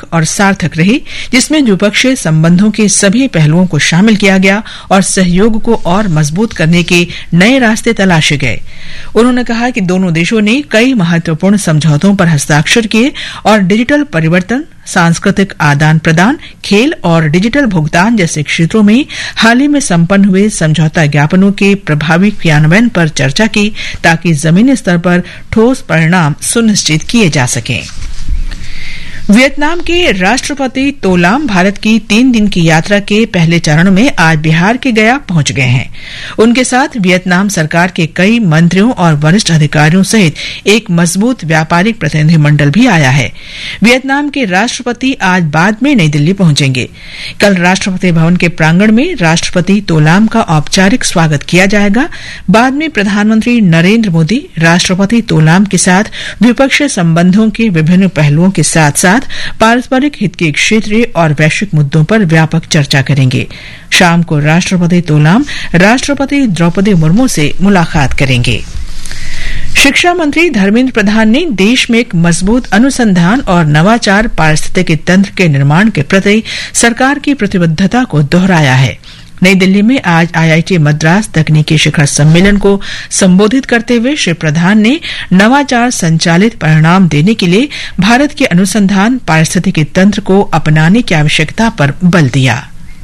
व्यापक और सार्थक रही, जिसमें द्विपक्षीय संबंधों के सभी पहलुओं को शामिल किया गया और सहयोग को और मजबूत करने के नए रास्ते तलाशे गए। उन्होंने कहा कि दोनों देशों ने कई महत्वपूर्ण समझौतों पर हस्ताक्षर किए और डिजिटल परिवर्तन, सांस्कृतिक आदान प्रदान, खेल और डिजिटल भुगतान जैसे क्षेत्रों में हाल ही में संपन्न हुए समझौता ज्ञापनों के प्रभावी क्रियान्वयन पर चर्चा की, ताकि जमीनी स्तर पर ठोस परिणाम सुनिश्चित किए जा सकें। वियतनाम के राष्ट्रपति तो लाम भारत की 3 दिन की यात्रा के पहले चरण में आज बिहार के गया पहुंच गए हैं। उनके साथ वियतनाम सरकार के कई मंत्रियों और वरिष्ठ अधिकारियों सहित एक मजबूत व्यापारिक प्रतिनिधिमंडल भी आया है। वियतनाम के राष्ट्रपति आज बाद में नई दिल्ली पहुंचेंगे। कल राष्ट्रपति भवन के प्रांगण में राष्ट्रपति तो लाम का औपचारिक स्वागत किया जाएगा। बाद में प्रधानमंत्री नरेंद्र मोदी राष्ट्रपति तो लाम के साथ द्विपक्षीय संबंधों के विभिन्न पहलुओं के साथ पारस्परिक हित के क्षेत्रीय और वैश्विक मुद्दों पर व्यापक चर्चा करेंगे। शाम को राष्ट्रपति तो लाम राष्ट्रपति द्रौपदी मुर्मू से मुलाकात करेंगे। शिक्षा मंत्री धर्मेंद्र प्रधान ने देश में एक मजबूत अनुसंधान और नवाचार पारिस्थितिकी तंत्र के निर्माण के प्रति सरकार की प्रतिबद्धता को दोहराया है। नई दिल्ली में आज आईआईटी मद्रास तकनीकी शिखर सम्मेलन को संबोधित करते हुए श्री प्रधान ने नवाचार संचालित परिणाम देने के लिए भारत के अनुसंधान पारिस्थितिकी तंत्र को अपनाने की आवश्यकता पर बल दिया।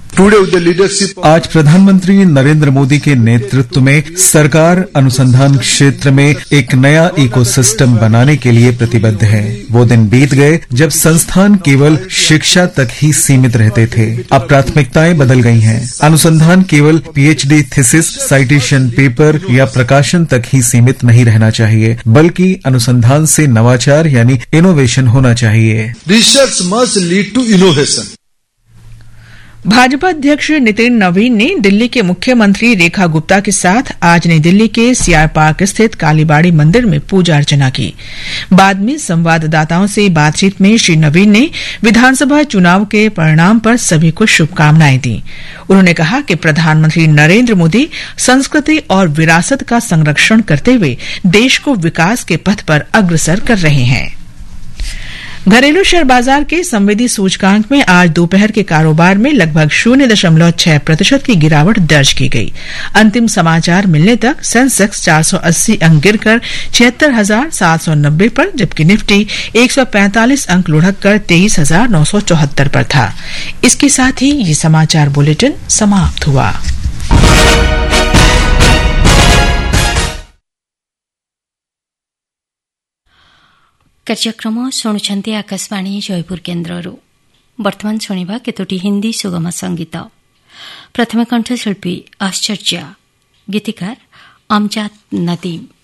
आज प्रधानमंत्री नरेंद्र मोदी के नेतृत्व में सरकार अनुसंधान क्षेत्र में एक नया इकोसिस्टम बनाने के लिए प्रतिबद्ध है। वो दिन बीत गए जब संस्थान केवल शिक्षा तक ही सीमित रहते थे। अब प्राथमिकताएं बदल गई हैं। अनुसंधान केवल पीएचडी थीसिस, साइटेशन पेपर या प्रकाशन तक ही सीमित नहीं रहना चाहिए, बल्कि अनुसंधान से नवाचार यानी इनोवेशन होना चाहिए। Research must lead to innovation. Bhajpa अध्यक्ष नितिन नवीन ने दिल्ली के मुख्यमंत्री रेखा गुप्ता के साथ आज नई दिल्ली के सीआर पार्क स्थित कालीबाड़ी मंदिर में पूजा अर्चना की। बाद में संवाददाताओं से बातचीत में श्री नवीन ने विधानसभा चुनाव के परिणाम पर सभी को शुभकामनाएं दी। उन्होंने कहा कि प्रधानमंत्री नरेंद्र मोदी संस्कृति और विरासत का संरक्षण करते हुए देश को विकास के पथ पर अग्रसर कर रहे हैं। घरेलू शेयर बाजार के संवेदी सूचकांक में आज दोपहर के कारोबार में लगभग 0.6% की गिरावट दर्ज की गई। अंतिम समाचार मिलने तक सेंसेक्स 480 अंक गिरकर 76,790 पर, जबकि निफ्टी 145 अंक लुढ़ककर 23,974 पर था। इसके साथ ही ये समाचार बुलेटिन समाप्त हुआ। କାର୍ଯ୍ୟକ୍ରମ ଶୁଣୁଛନ୍ତି ଆକାଶବାଣୀ ଜୟପୁର କେନ୍ଦ୍ରରୁ। ବର୍ତ୍ତମାନ ଶୁଣିବା କେତୋଟି ହିନ୍ଦୀ ସୁଗମ ସଙ୍ଗୀତ। ପ୍ରଥମେ କଣ୍ଠଶିଳ୍ପୀ ଆଶ୍ଚର୍ଯ୍ୟ, ଗୀତିକାର ଅମଜାଦ ନଦୀମ।